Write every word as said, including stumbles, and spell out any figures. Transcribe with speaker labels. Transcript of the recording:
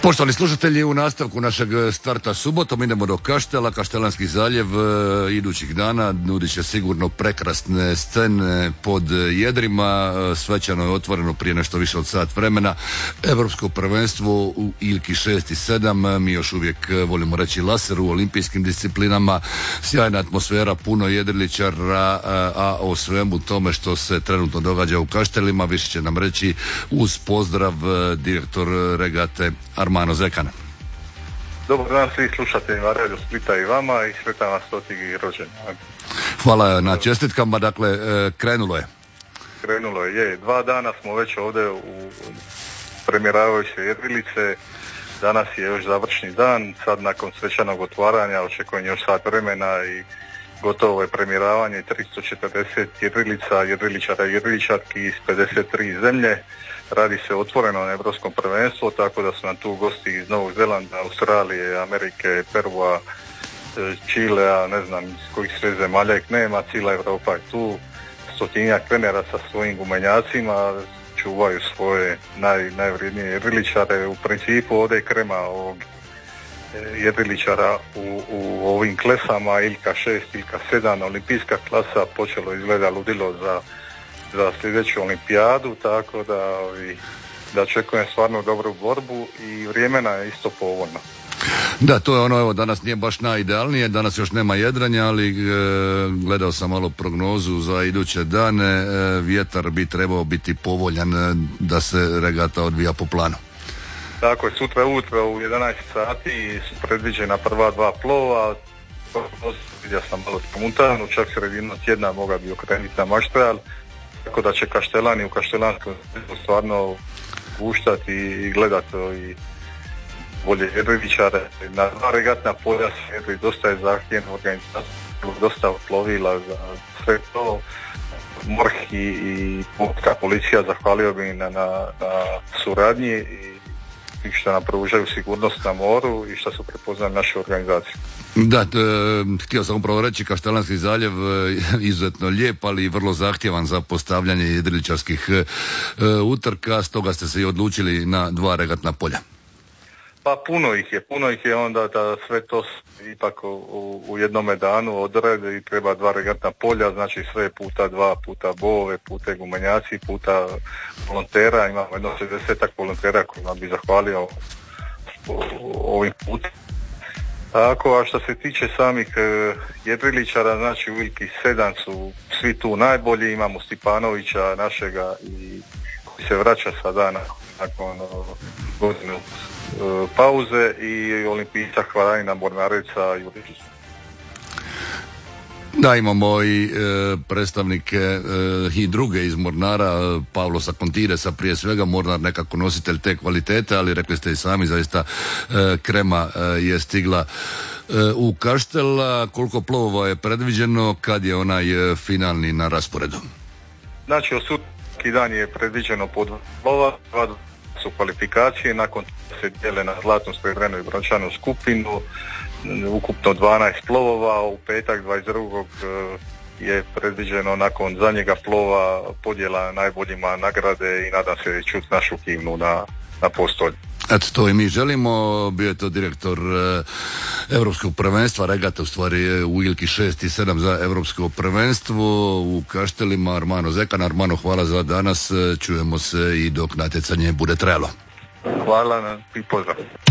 Speaker 1: Poštovani slušatelji, u nastavku našeg starta subotom idemo do Kaštela, Kaštelanski zaljev e, idućih dana nudit će sigurno prekrasne scene pod jedrima, e, svečano je otvoreno prije nešto više od sat vremena Europsko prvenstvo u Ilki šest i sedam, mi još uvijek volimo reći laser u olimpijskim disciplinama, sjajna atmosfera, puno jedriličara, a, a o svemu tome što se trenutno događa u Kaštelima više će nam reći uz pozdrav e, direktor regate Armano Zekan.
Speaker 2: Dobar dan svih slušateljima Radio Splita i vama i sretan vas stoti rođendan.
Speaker 1: Hvala na čestitkama, dakle krenulo je.
Speaker 2: Krenulo je, je. Dva dana smo već ovdje u premijeravajuće jedrilice, danas je još završni dan, sad nakon svečanog otvaranja očekujem još sat vremena i gotovo je premijeravanje tristo četrdeset jedrilica, jedriličara i jedriličarki iz pedeset tri zemlje. Radi se otvoreno na Europskom prvenstvu, tako da su nam tu gosti iz Novog Zelanda, Australije, Amerike, Perua, Čilea, ne znam iz kojih sve zemalja ih nema, cijela Europa je tu, stotinjak trenera sa svojim gumenjacima, čuvaju svoje naj, najvrijednije jedriličare. U principu ovdje je krema ovog jedriličara u, u ovim klesama, Ilka šest, Ilka sedam, olimpijska klasa, počelo izgleda ludilo za za sljedeću olimpijadu, tako da, da očekujem stvarno dobru borbu i vrijemena je isto povoljno.
Speaker 1: Da, to je ono, evo, danas nije baš najidealnije, danas još nema jedranja, ali e, gledao sam malo prognozu za iduće dane, e, vjetar bi trebao biti povoljan e, da se regata odvija po planu.
Speaker 2: Tako je, sutra ujutro u jedanaest sati su predviđena prva dva plova, vidio sam malo spontano, čak sredinu tjedna moga bi okrenuti na Maštreal, tako da će Kaštelani u Kaštelanskom stvarno guštati i gledati i bolje jedriličare. Na dva regatna polja se jedri, dosta je zahtjevna organizacija, dosta plovila za sve to. MORH i, i policija zahvalio bi na, na, na suradnji i što nam pružaju sigurnost na moru i što su prepoznali našu organizaciju.
Speaker 1: Da, t, htio sam upravo reći, Kaštelanski zaljev izuzetno lijep, ali i vrlo zahtjevan za postavljanje jedriličarskih e, utrka, stoga ste se i odlučili na dva regatna polja.
Speaker 2: Pa puno ih je, puno ih je onda da sve to ipak u, u jednome danu odrede i treba dva regatna polja, znači sve puta dva, puta bove, puta gumenjaci, puta volontera, imamo jedno šezdesetak volontera kojima bi zahvalio ovim putem. Tako, a što se tiče samih e, jedriličara, znači u Ilki sedam su svi tu najbolji, imamo Stipanovića našega i koji se vraća sada nakon godinu e, pauze i olimpijca Hvarajina Mornareca Juričića.
Speaker 1: Da, imamo i e, predstavnike e, i druge iz Mornara, Pavlosa Kontiresa prije svega, Mornar nekako nositelj te kvalitete, ali rekli ste i sami, zaista e, krema e, je stigla e, u Kaštel. Koliko plovova je predviđeno, kad je onaj e, finalni na rasporedu?
Speaker 2: Znači, od sutki dan je predviđeno po dva plova, dva su kvalifikacije, nakon se dijele na zlatnu, srebrnu i brončanu skupinu, ukupno dvanaest plovova, u petak dvadeset drugog je predviđeno nakon zadnjega plova podjela najboljima nagrade i nadam se čuti našu himnu na, na postolju.
Speaker 1: Eto, to i mi želimo. Bio je to direktor e, Europskog prvenstva, regata u stvari u Ilki šest i sedam za Europsko prvenstvo u Kaštelima, Armano Zekan. Armano, hvala za danas, čujemo se i dok natjecanje bude trajalo.
Speaker 2: Hvala i pozdrav.